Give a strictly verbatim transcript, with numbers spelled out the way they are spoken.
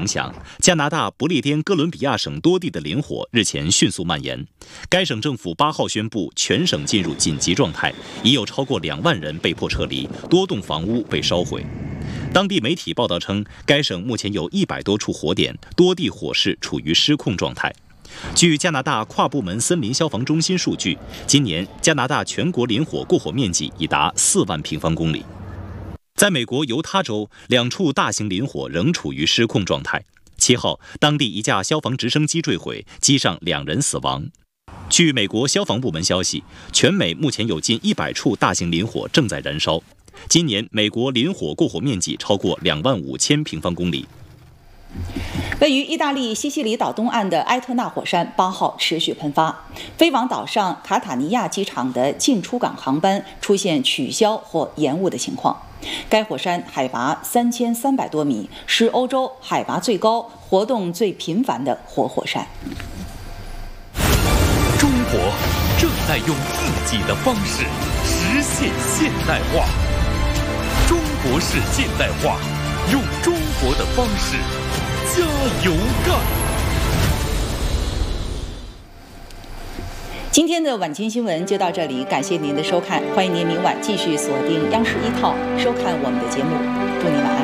影响，加拿大不列颠哥伦比亚省多地的林火日前迅速蔓延。该省政府八号宣布全省进入紧急状态，已有超过两万人被迫撤离，多栋房屋被烧毁。当地媒体报道称，该省目前有一百多处火点，多地火势处于失控状态。据加拿大跨部门森林消防中心数据，今年加拿大全国林火过火面积已达四万平方公里。在美国犹他州，两处大型林火仍处于失控状态。七号，当地一架消防直升机坠毁，机上两人死亡。据美国消防部门消息，全美目前有近一百处大型林火正在燃烧。今年美国林火过火面积超过两万五千平方公里。 位于意大利西西里岛东岸的埃特纳火山八号持续喷发，飞往岛上卡塔尼亚机场的进出港航班出现取消或延误的情况。该火山海拔三千三百多米，是欧洲海拔最高、活动最频繁的活火山。 中国正在用自己的方式实现现代化。中国式现代化，用中国的方式加油干！ 今天的晚间新闻就到这里，感谢您的收看，欢迎您明晚继续锁定央视一套收看我们的节目，祝您晚安。